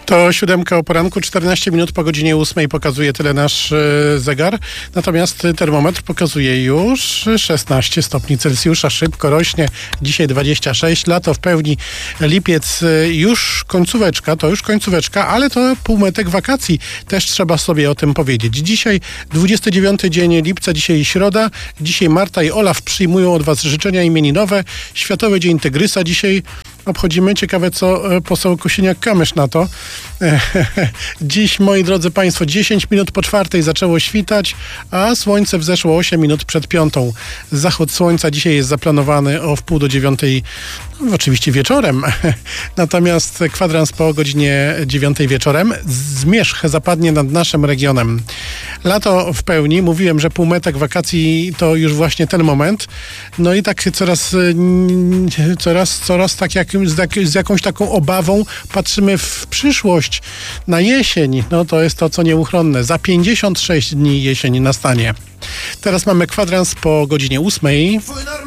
To 7 o poranku, 14 minut po godzinie 8 pokazuje tyle nasz zegar. Natomiast termometr pokazuje już 16 stopni Celsjusza. Szybko rośnie. Dzisiaj 26. Lato w pełni. Lipiec już końcóweczka, ale to półmetek wakacji. Też trzeba sobie o tym powiedzieć. Dzisiaj 29 dzień lipca, dzisiaj środa. Dzisiaj Marta i Olaf przyjmują od was życzenia imieninowe. Światowy Dzień Tygrysa dzisiaj obchodzimy. Ciekawe, co poseł Kosiniak-Kamysz na to. Dziś, moi drodzy państwo, 10 minut po 4 zaczęło świtać, a słońce wzeszło 8 minut przed 5. Zachód słońca dzisiaj jest zaplanowany o 8:30, oczywiście wieczorem. Natomiast kwadrans po godzinie 9 wieczorem. Zmierzch zapadnie nad naszym regionem. Lato w pełni. Mówiłem, że półmetek wakacji to już właśnie ten moment. No i tak coraz tak z jakąś taką obawą patrzymy w przyszłość, na jesień. No to jest to, co nieuchronne. Za 56 dni jesień nastanie. Teraz mamy kwadrans po godzinie 8.